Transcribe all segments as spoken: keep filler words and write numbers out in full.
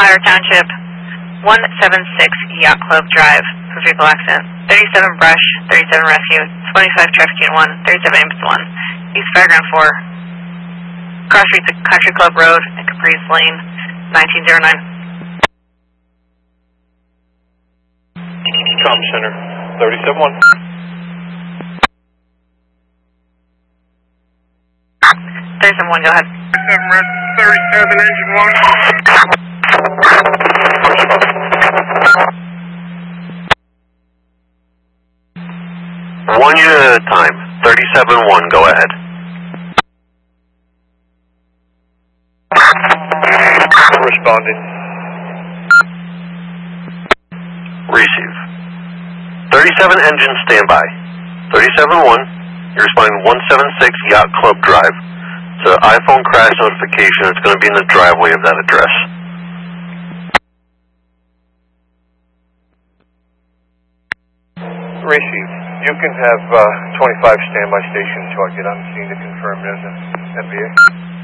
Fire Township, one seven six Yacht Club Drive for vehicle accident. thirty-seven Brush, thirty-seven Rescue, twenty-five Traffic Unit one, thirty-seven Ambulance one, East Fairground four, Cross Street to Country Club Road and Caprice Lane, nineteen oh nine. Com Center, thirty-seven one. thirty-seven one, go ahead. thirty-seven Rest, thirty-seven Engine one. One unit at a time, thirty-seven one, go ahead. Responding. Receive. thirty-seven engine standby. thirty-seven one, you're responding one seven six Yacht Club Drive. It's an iPhone crash notification. It's going to be in the driveway of that address. Receive. You can have uh, twenty-five standby station until I get on the scene to confirm there's an M V A.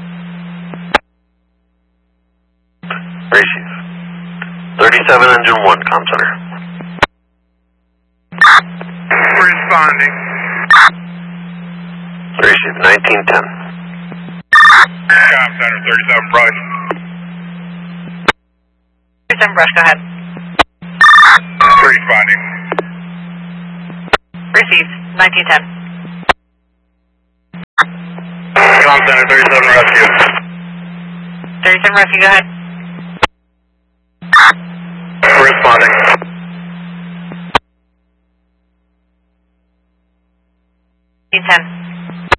Receive. thirty-seven engine one, Com Center. Responding. Receive, nineteen ten. Com Center, thirty-seven Brush. thirty-seven Brush, go ahead. Responding. Received, nineteen ten. Com Center, thirty-seven Rescue. thirty-seven Rescue, go ahead. Responding. nineteen ten.